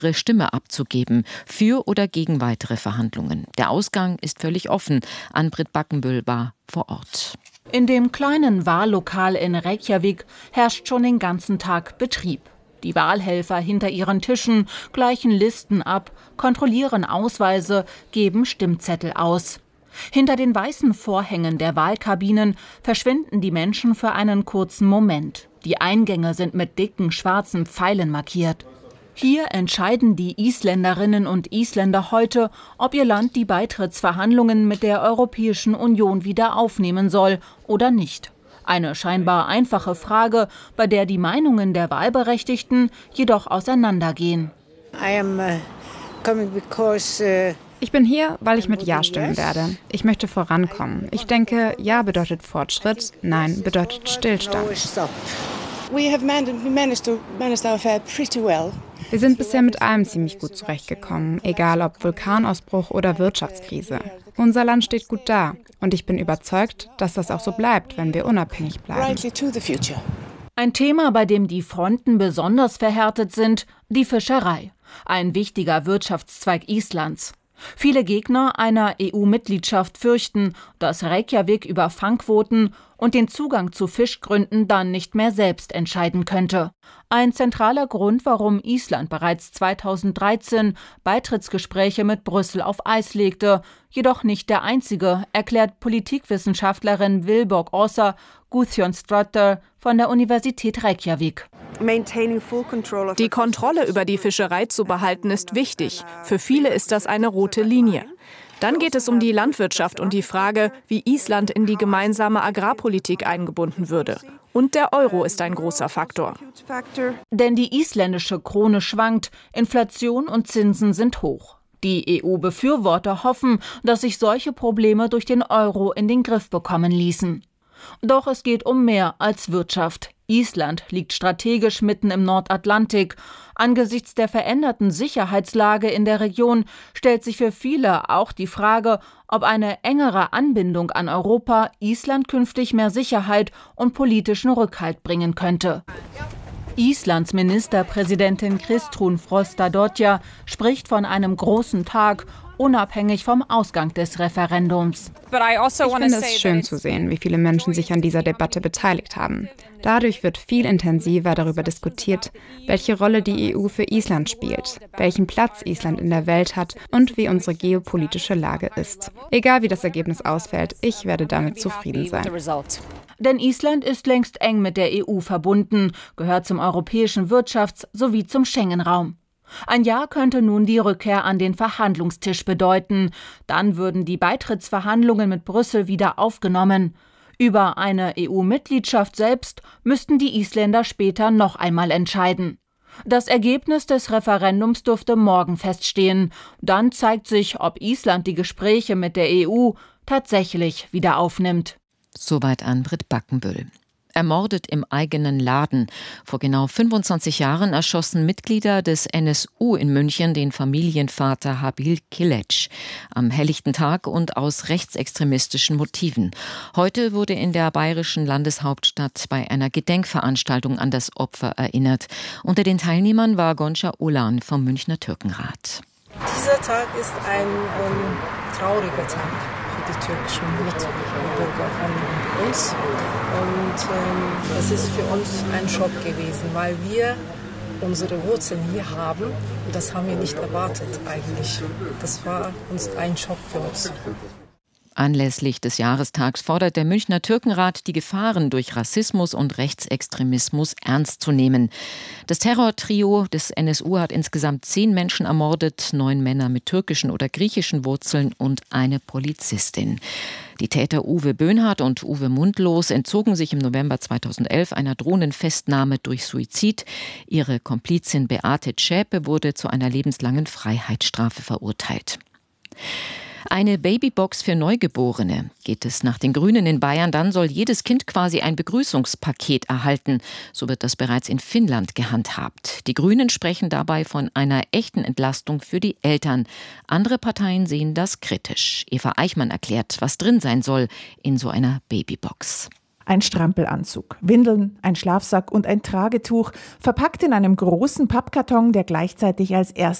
ihre Stimme abzugeben, für oder gegen weitere Verhandlungen. Der Ausgang ist völlig offen. Ann-Britt Backenbüll war vor Ort. In dem kleinen Wahllokal in Reykjavik herrscht schon den ganzen Tag Betrieb. Die Wahlhelfer hinter ihren Tischen gleichen Listen ab, kontrollieren Ausweise, geben Stimmzettel aus. Hinter den weißen Vorhängen der Wahlkabinen verschwinden die Menschen für einen kurzen Moment. Die Eingänge sind mit dicken schwarzen Pfeilen markiert. Hier entscheiden die Isländerinnen und Isländer heute, ob ihr Land die Beitrittsverhandlungen mit der Europäischen Union wieder aufnehmen soll oder nicht. Eine scheinbar einfache Frage, bei der die Meinungen der Wahlberechtigten jedoch auseinandergehen. Ich bin hier, weil ich mit Ja stimmen werde. Ich möchte vorankommen. Ich denke, Ja bedeutet Fortschritt, Nein bedeutet Stillstand. Wir sind bisher mit allem ziemlich gut zurechtgekommen, egal ob Vulkanausbruch oder Wirtschaftskrise. Unser Land steht gut da und ich bin überzeugt, dass das auch so bleibt, wenn wir unabhängig bleiben. Ein Thema, bei dem die Fronten besonders verhärtet sind, die Fischerei, ein wichtiger Wirtschaftszweig Islands. Viele Gegner einer EU-Mitgliedschaft fürchten, dass Reykjavik über Fangquoten und den Zugang zu Fischgründen dann nicht mehr selbst entscheiden könnte. Ein zentraler Grund, warum Island bereits 2013 Beitrittsgespräche mit Brüssel auf Eis legte, jedoch nicht der einzige, erklärt Politikwissenschaftlerin Vilborg Åsa Guðjónsdóttir von der Universität Reykjavik. Die Kontrolle über die Fischerei zu behalten ist wichtig. Für viele ist das eine rote Linie. Dann geht es um die Landwirtschaft und die Frage, wie Island in die gemeinsame Agrarpolitik eingebunden würde. Und der Euro ist ein großer Faktor. Denn die isländische Krone schwankt, Inflation und Zinsen sind hoch. Die EU-Befürworter hoffen, dass sich solche Probleme durch den Euro in den Griff bekommen ließen. Doch es geht um mehr als Wirtschaft. Island liegt strategisch mitten im Nordatlantik. Angesichts der veränderten Sicherheitslage in der Region stellt sich für viele auch die Frage, ob eine engere Anbindung an Europa Island künftig mehr Sicherheit und politischen Rückhalt bringen könnte. Islands Ministerpräsidentin Kristrún Frostadóttir spricht von einem großen Tag, unabhängig vom Ausgang des Referendums. Ich finde es schön zu sehen, wie viele Menschen sich an dieser Debatte beteiligt haben. Dadurch wird viel intensiver darüber diskutiert, welche Rolle die EU für Island spielt, welchen Platz Island in der Welt hat und wie unsere geopolitische Lage ist. Egal wie das Ergebnis ausfällt, ich werde damit zufrieden sein. Denn Island ist längst eng mit der EU verbunden, gehört zum europäischen Wirtschafts- sowie zum Schengen-Raum. Ein Ja könnte nun die Rückkehr an den Verhandlungstisch bedeuten. Dann würden die Beitrittsverhandlungen mit Brüssel wieder aufgenommen. Über eine EU-Mitgliedschaft selbst müssten die Isländer später noch einmal entscheiden. Das Ergebnis des Referendums dürfte morgen feststehen. Dann zeigt sich, ob Island die Gespräche mit der EU tatsächlich wieder aufnimmt. Soweit Ann-Britt Backenbüll. Ermordet im eigenen Laden. Vor genau 25 Jahren erschossen Mitglieder des NSU in München den Familienvater Habil Kilic am helllichten Tag und aus rechtsextremistischen Motiven. Heute wurde in der bayerischen Landeshauptstadt bei einer Gedenkveranstaltung an das Opfer erinnert. Unter den Teilnehmern war Gonca Ulan vom Münchner Türkenrat. Dieser Tag ist ein trauriger Tag für die türkischen Mitbürger von uns. Und es ist für uns ein Schock gewesen, weil wir unsere Wurzeln hier haben. Und das haben wir nicht erwartet eigentlich. Das war uns ein Schock für uns. Anlässlich des Jahrestags fordert der Münchner Türkenrat, die Gefahren durch Rassismus und Rechtsextremismus ernst zu nehmen. Das Terrortrio des NSU hat insgesamt 10 Menschen ermordet, 9 Männer mit türkischen oder griechischen Wurzeln und eine Polizistin. Die Täter Uwe Böhnhardt und Uwe Mundlos entzogen sich im November 2011 einer drohenden Festnahme durch Suizid. Ihre Komplizin Beate Zschäpe wurde zu einer lebenslangen Freiheitsstrafe verurteilt. Eine Babybox für Neugeborene. Geht es nach den Grünen in Bayern, dann soll jedes Kind quasi ein Begrüßungspaket erhalten. So wird das bereits in Finnland gehandhabt. Die Grünen sprechen dabei von einer echten Entlastung für die Eltern. Andere Parteien sehen das kritisch. Eva Eichmann erklärt, was drin sein soll in so einer Babybox. Ein Strampelanzug, Windeln, ein Schlafsack und ein Tragetuch, verpackt in einem großen Pappkarton, der gleichzeitig als